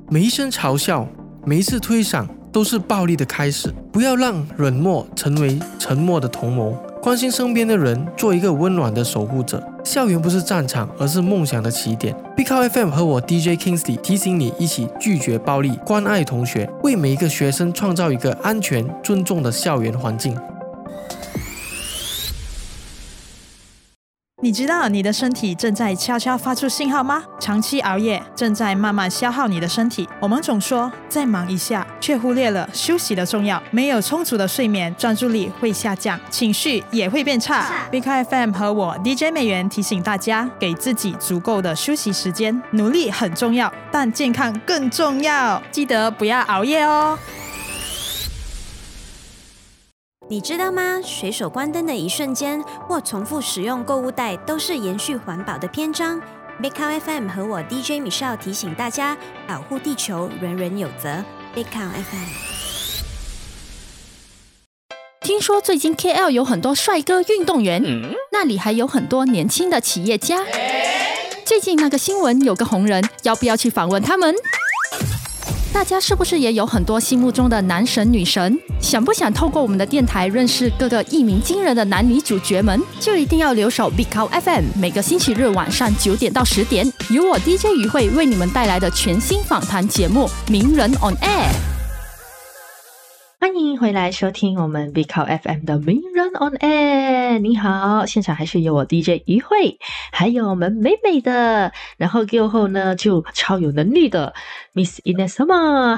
每一声嘲笑，每一次推搡都是暴力的开始。不要让冷漠成为沉默的同谋，关心身边的人，做一个温暖的守护者。校园不是战场，而是梦想的起点。Big Cow FM 和我 DJ Kingsley 提醒你，一起拒绝暴力，关爱同学，为每一个学生创造一个安全、尊重的校园环境。 你知道你的身体正在悄悄发出信号吗？长期熬夜正在慢慢消耗你的身体。我们总说再忙一下，却忽略了休息的重要。没有充足的睡眠，专注力会下降，情绪也会变差。Big FM 和我 DJ 美元提醒大家，给自己足够的休息时间。努力很重要，但健康更重要。记得不要熬夜哦。 你知道吗？随手关灯的一瞬间，或重复使用购物袋，都是延续环保的篇章。Big Cow FM 和我 DJ Michelle 提醒大家，保护地球，人人有责。Big Cow FM。 听说最近 KL 有很多帅哥运动员，那里还有很多年轻的企业家。最近那个新闻有个红人，要不要去访问他们？大家是不是也有很多心目中的男神女神？想不想透过我们的电台认识各个一鸣惊人的男女主角们？就一定要留守 Big Cow FM， 每个星期日晚上9点到10点，由我 DJ 于慧为你们带来的全新访谈节目《名人 on Air》。 欢迎回来收听我们 Big Cow FM 的名人 on air。 你好，现场还是有我 DJ 于慧，还有我们美美的，然后过后呢就超有能力的 Miss Inesoma。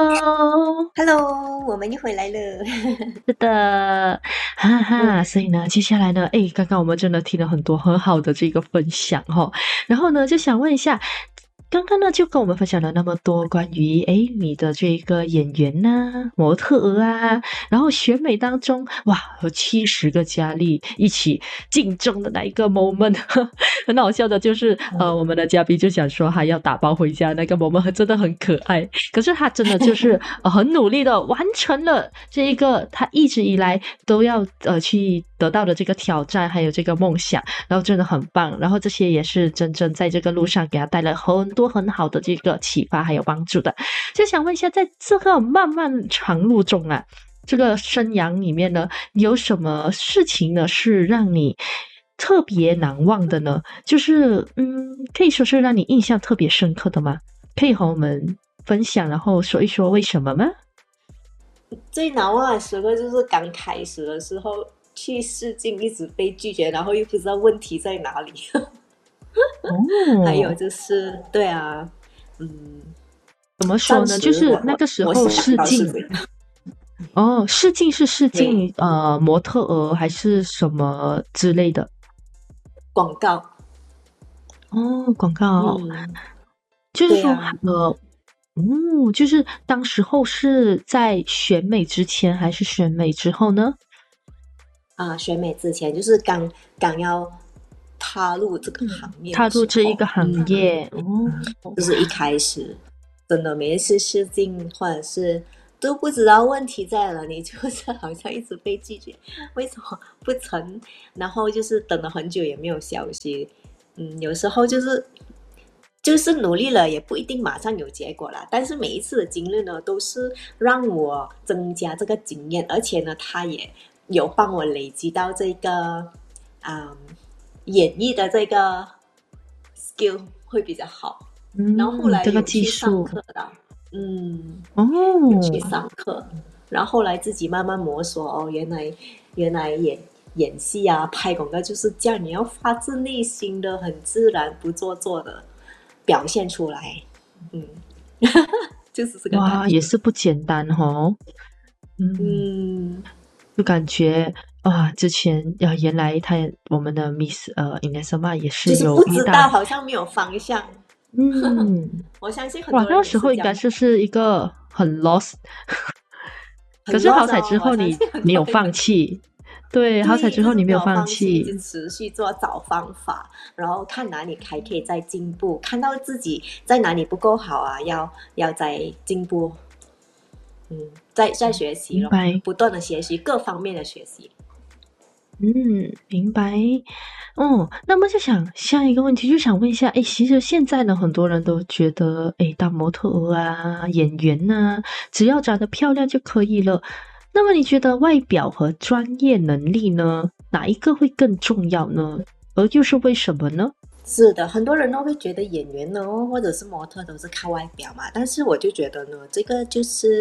Hello， 我们又回来了。 是的，哈哈。所以呢接下来呢刚刚我们真的听了很多很好的这个分享然后呢就想问一下，刚刚呢就跟我们分享了那么多关于你的这个演员啊、模特儿啊，然后选美当中哇有70个佳丽一起竞争的那一个 moment 很好笑的就是我们的嘉宾就想说还要打包回家，那个 moment 真的很可爱，可是他真的就是很努力的完成了这一个他一直以来都要去得到的这个挑战还有这个梦想，然后真的很棒，然后这些也是真正在这个路上给他带来很多很好的这个启发还有帮助的。就想问一下，在这个漫漫长路中啊，这个生涯里面呢，有什么事情呢是让你特别难忘的呢？就是可以说是让你印象特别深刻的吗？可以和我们分享，然后说一说为什么吗？ 最难忘的时候就是刚开始的时候去试镜一直被拒绝，然后又不知道问题在哪里还有就是对啊怎么说呢，就是那个时候试镜试镜是试镜模特儿还是什么之类的？ 广告广告就是说就是当时候是在选美之前还是选美之后呢？ 选美之前，就是刚要踏入这个行业， 踏入这一个行业就是一开始真的每一次试镜或者是都不知道问题在哪里，就是好像一直被拒绝，为什么不成？然后就是等了很久也没有消息。有时候就是努力了也不一定马上有结果啦，但是每一次的经历呢都是让我增加这个经验，而且呢它也有帮我累积到这个演绎的这个 skill 会比较好。然后后来有去上课的有去上课，然后后来自己慢慢摸索原来演戏啊拍广告就是这样，你要发自内心的很自然不做作的表现出来就是这个感觉。 哇，也是不简单就感觉之前原来我们的 Miss Inesoma 也是有就是不知道，好像没有方向我相信很多人那时候应该是一个很 lost 可是好彩之后你没有放弃对，好彩之后你没有放弃， 一直持续做找方法，然后看哪里还可以再进步，看到自己在哪里不够好啊，要再进步再学习咯，不断的学习各方面的学习。 明白。那么就想下一个问题，就想问一下，其实现在呢，很多人都觉得，当模特儿啊、演员啊，只要长得漂亮就可以了。那么你觉得外表和专业能力呢，哪一个会更重要呢？而又是为什么呢？ 是的，很多人都会觉得演员呢，或者是模特都是靠外表嘛，但是我就觉得呢，这个就是，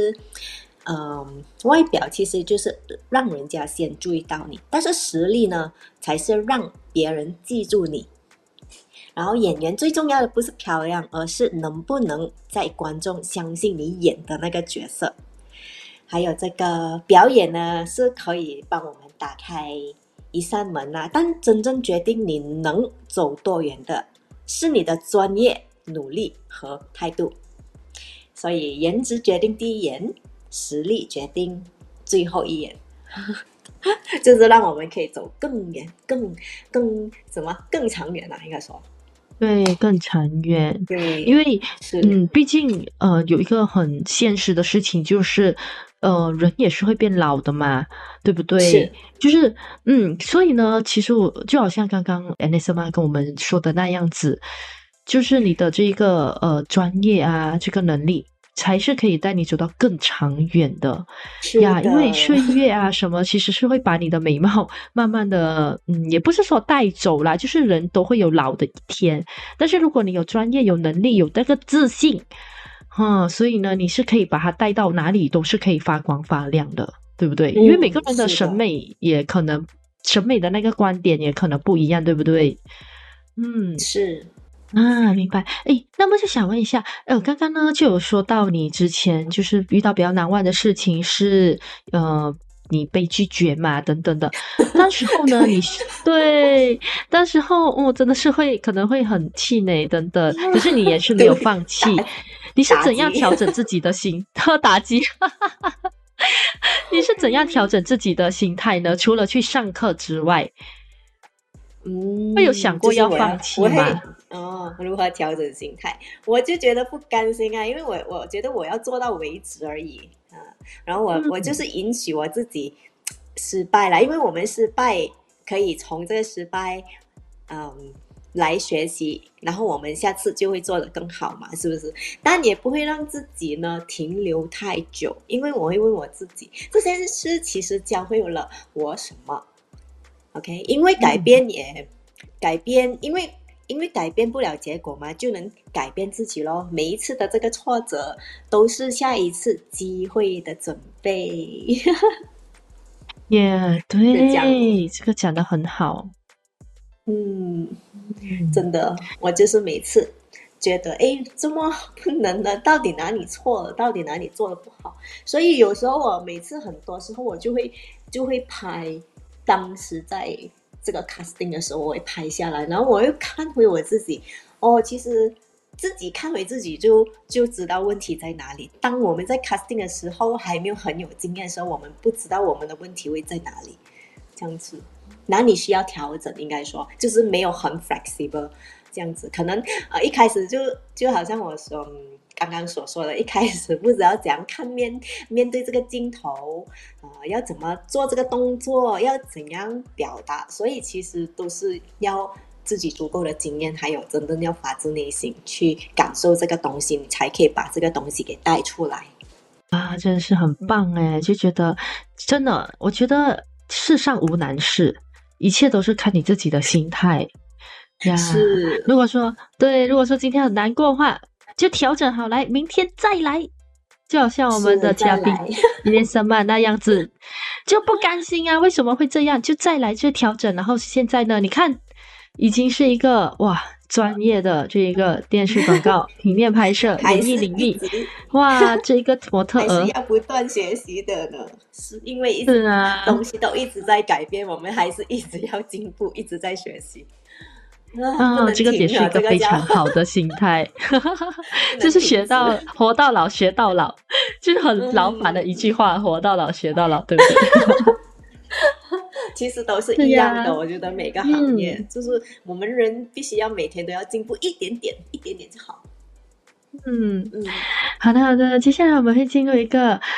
外表其实就是让人家先注意到你，但是实力呢，才是让别人记住你。然后演员最重要的不是漂亮，而是能不能在观众相信你演的那个角色。还有这个表演呢，是可以帮我们打开一扇门啊，但真正决定你能走多远的是你的专业、努力和态度。所以颜值决定第一眼，实力决定最后一眼。就是让我们可以走更远、更长远啊，应该说。 对，更长远。 对， 因为是毕竟有一个很现实的事情，就是人也是会变老的嘛，对不对？ 是， 就是所以呢，其实我就好像刚刚 Anissa 妈跟我们说的那样子，就是你的这个专业啊，这个能力才是可以带你走到更长远的呀。因为岁月啊什么，其实是会把你的美貌慢慢的，也不是说带走啦，就是人都会有老的一天。但是如果你有专业、有能力、有那个自信，所以呢，你是可以把它带到哪里都是可以发光发亮的，对不对？因为每个人的审美也可能，审美的那个观点也可能不一样，对不对？ 是。 明白。那么就想问一下，刚刚呢就有说到你之前就是遇到比较难忘的事情是，你被拒绝嘛，等等的。当时候呢，当时候真的是可能会很气馁等等，可是你也是没有放弃。你是怎样调整自己的心打击？你是怎样调整自己的心态呢？除了去上课之外，会有想过要放弃吗？ 如何调整心态？我就觉得不甘心啊，因为我觉得我要做到为止而已啊。然后我就是允许我自己失败了，因为我们失败可以从这个失败来学习，然后我们下次就会做得更好嘛，是不是？但也不会让自己呢停留太久，因为我会问我自己，这件事其实教会了我什么 ？OK， 因为改变因为改变不了结果嘛，就能改变自己咯。每一次的这个挫折都是下一次机会的准备。 对，这个讲得很好。 真的，我就是每次觉得怎么不能呢？到底哪里错了？到底哪里做得不好？所以有时候我每次很多时候我就会拍当时在这个 casting 的时候，我会拍下来，然后我又看回我自己。其实自己看回自己就知道问题在哪里。当我们在 casting 的时候还没有很有经验的时候，我们不知道我们的问题会在哪里，这样子。哪里需要调整，应该说就是没有很 flexible 这样子。可能一开始就好像我说刚刚所说的，一开始不知道怎样面对这个镜头，要怎么做这个动作，要怎样表达，所以其实都是要自己足够的经验，还有真的要发自内心去感受这个东西，你才可以把这个东西给带出来啊！真的是很棒诶，就觉得真的，我觉得世上无难事，一切都是看你自己的心态呀。 是， 如果说今天很难过的话，就调整好来，明天再来。就好像我们的嘉宾连什么那样子，就不甘心啊！为什么会这样？就再来，就调整。然后现在呢，你看，已经是一个专业的这一个电视广告平面拍摄演艺领域，这个模特儿还是要不断学习的呢。是因为东西都一直在改变，我们还是一直要进步，一直在学习。 这个也是一个非常好的心态，就是活到老学到老，就是很老板的一句话，活到老学到老，对不对？ 其实都是一样的，我觉得每个行业就是我们人必须要每天都要进步一点点就好。 好的，接下来我们会进入一个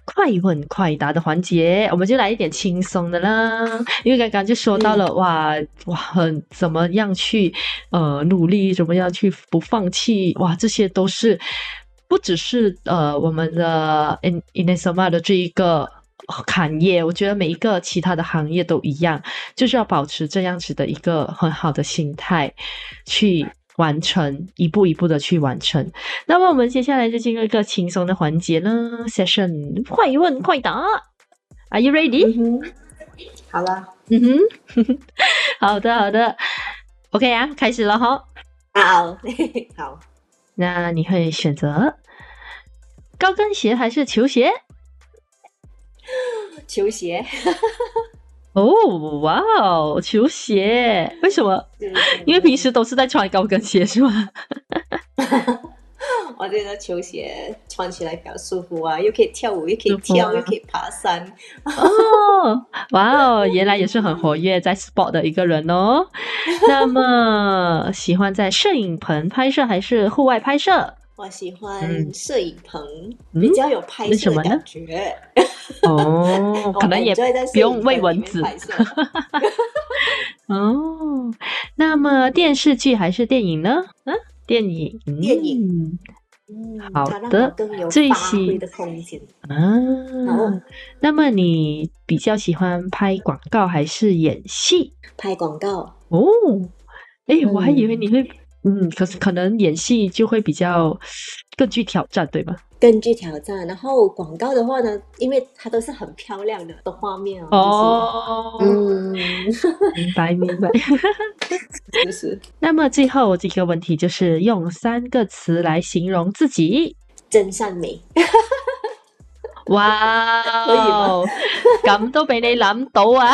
快问快答的环节，我们就来一点轻松的啦。因为刚刚就说到了，怎么样去努力，怎么样去不放弃，哇，这些都是不只是我们的 Inesoma 的这一个行业，我觉得每一个其他的行业都一样，就是要保持这样子的一个很好的心态去完成，一步一步的去完成。那么我们接下来就进入一个轻松的环节了 ，session 快问快答 ，Are you ready？ 好了， 好的 ，OK 啊，开始了哈。 好， 那你会选择高跟鞋还是球鞋？ 球鞋。 哦，哇哦，球鞋，为什么？因为平时都是在穿高跟鞋是吗？ 我觉得球鞋穿起来比较舒服啊，又可以跳舞，又可以跳，又可以爬山。 哦，哇哦，原来也是很活跃在 sport 的一个人哦。那么喜欢在摄影棚拍摄还是户外拍摄？ 我喜欢摄影棚，比较有拍摄的感觉。 哦，可能也不用喂蚊子。哦，那么电视剧还是电影呢？电影。好的，最喜的空间那么你比较喜欢拍广告还是演戏？ 拍广告。 哦，我还以为你会可能演戏就会比较更具挑战，对吗？ 更具挑战。然后广告的话呢，因为它都是很漂亮的画面明白。 就是那么最後這個問題就是用3個詞來形容自己。 真善美。 哇，可以嗎？咁都俾你諗到啊。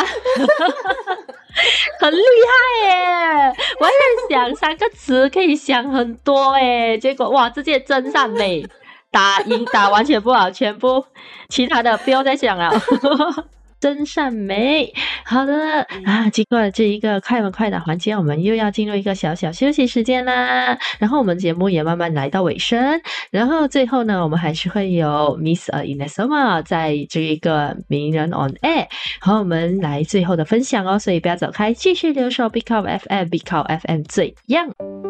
很厲害耶！我在想3個詞可以想很多耶，結果哇，直接真善美打完全不好，全部其他的不用再想了。真善美。好的经过了这一个快问快答环节，我们又要进入一个小小休息时间啦。然后我们节目也慢慢来到尾声，然后最后呢，我们还是会有 Miss Inesoma 在这一个名人 on air 和我们来最后的分享哦，所以不要走开，继续留守 Big Up FM， Big Up FM 最样。